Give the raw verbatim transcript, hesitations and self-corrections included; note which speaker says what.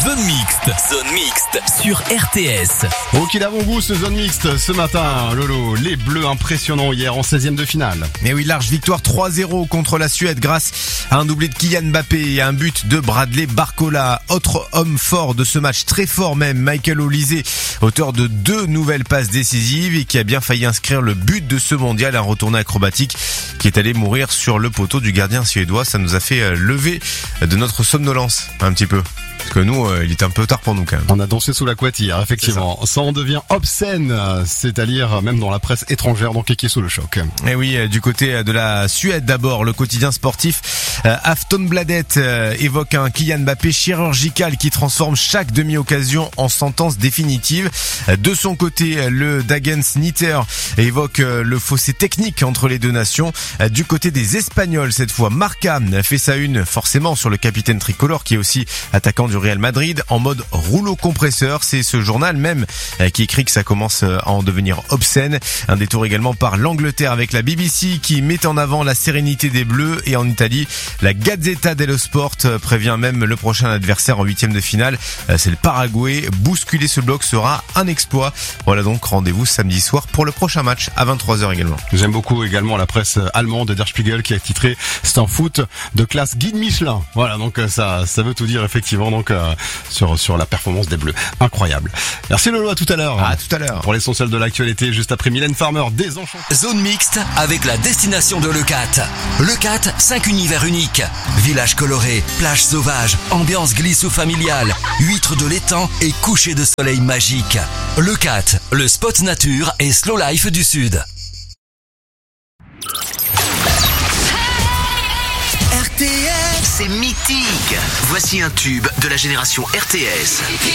Speaker 1: Zone Mixte. Zone Mixte sur R T S.
Speaker 2: Oh, qu'il a bon goût ce Zone Mixte ce matin, Lolo. Les Bleus impressionnants hier en seizième de finale.
Speaker 3: Mais oui, large victoire trois zéro contre la Suède grâce à un doublé de Kylian Mbappé et un but de Bradley Barcola. Autre homme fort de ce match, très fort même, Michael Olise, auteur de deux nouvelles passes décisives et qui a bien failli inscrire le but de ce mondial, un retourné acrobatique qui est allé mourir sur le poteau du gardien suédois. Ça nous a fait lever de notre somnolence un petit peu. Parce que nous, euh, il était un peu tard pour nous quand même.
Speaker 2: On a dansé sous la couette hier, effectivement. Ça. ça en devient obscène, c'est à lire même dans la presse étrangère, donc qui est sous le choc.
Speaker 3: Et oui, euh, du côté de la Suède d'abord, le quotidien sportif euh, Aftonbladet euh, évoque un Kylian Mbappé chirurgical qui transforme chaque demi-occasion en sentence définitive. Euh, de son côté, le Dagens Nyheter évoque euh, le fossé technique entre les deux nations. Euh, du côté des Espagnols, cette fois, Marca fait sa une forcément sur le capitaine tricolore qui est aussi attaquant du Real Madrid en mode rouleau compresseur. C'est ce journal même qui écrit que ça commence à en devenir obscène. Un détour également par l'Angleterre avec la B B C qui met en avant la sérénité des Bleus, et en Italie, la Gazzetta dello Sport prévient même le prochain adversaire en huitième de finale. C'est le Paraguay. Bousculer ce bloc sera un exploit. Voilà donc, rendez-vous samedi soir pour le prochain match à vingt-trois heures également.
Speaker 2: J'aime beaucoup également la presse allemande, Der Spiegel, qui a titré "C'est un foot de classe guide Michelin". Voilà, donc ça ça veut tout dire effectivement. Donc euh, sur sur la performance des Bleus, incroyable. Merci Lolo, à tout à l'heure.
Speaker 3: À tout à l'heure.
Speaker 2: Pour l'essentiel de l'actualité, juste après Mylène Farmer, Désenchanté.
Speaker 1: Zone Mixte avec la destination de Leucate. Leucate, cinq univers uniques. Village coloré, plage sauvage, ambiance glissou familiale, huîtres de l'étang et coucher de soleil magique. Leucate, le spot nature et slow life du Sud.
Speaker 4: R T S, c'est mythique. Voici un tube de la génération R T S.